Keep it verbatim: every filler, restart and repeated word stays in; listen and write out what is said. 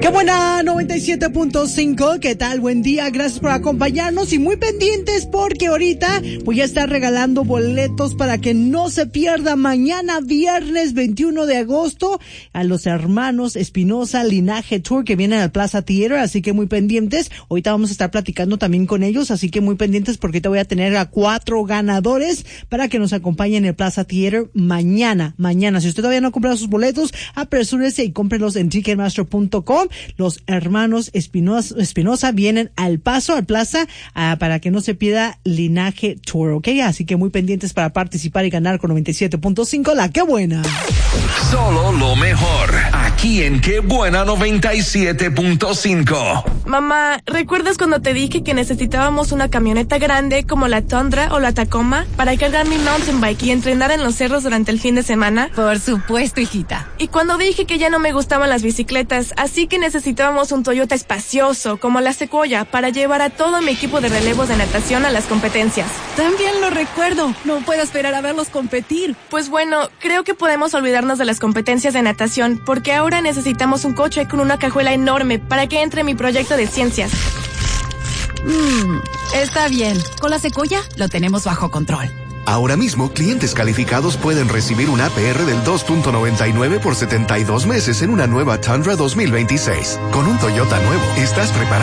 Qué buena, noventa y siete punto cinco, ¿qué tal? Buen día, gracias por acompañarnos y muy pendientes porque ahorita voy a estar regalando boletos para que no se pierda mañana viernes veintiuno de agosto a los hermanos Espinosa Linaje Tour que vienen al Plaza Theater, así que muy pendientes. Ahorita vamos a estar platicando también con ellos, así que muy pendientes porque te voy a tener a cuatro ganadores para que nos acompañen en el Plaza Theater mañana, mañana. Si usted todavía no ha comprado sus boletos, apresúrese y cómprelos en ticketmaster punto com. Los hermanos Espinosa, Espinosa vienen al Paso, al Plaza, uh, para que no se pierda Linaje Tour, ¿ok? Así que muy pendientes para participar y ganar con noventa y siete punto cinco, la Qué Buena. Solo lo mejor, aquí en Qué Buena noventa y siete punto cinco. Mamá, ¿recuerdas cuando te dije que necesitábamos una camioneta grande como la Tundra o la Tacoma para cargar mi mountain bike y entrenar en los cerros durante el fin de semana? Por supuesto, hijita. Y cuando dije que ya no me gustaban las bicicletas, así que necesitábamos un Toyota espacioso como la Sequoia para llevar a todo mi equipo de relevos de natación a las competencias. También lo recuerdo. No puedo esperar a verlos competir. Pues bueno, creo que podemos olvidarnos de las competencias de natación porque ahora necesitamos un coche con una cajuela enorme para que entre mi proyecto de ciencias. Mmm, está bien. Con la Sequoia lo tenemos bajo control. Ahora mismo, clientes calificados pueden recibir un A P R del dos punto noventa y nueve por setenta y dos meses en una nueva Tundra dos mil veintiséis. Con un Toyota nuevo, estás preparado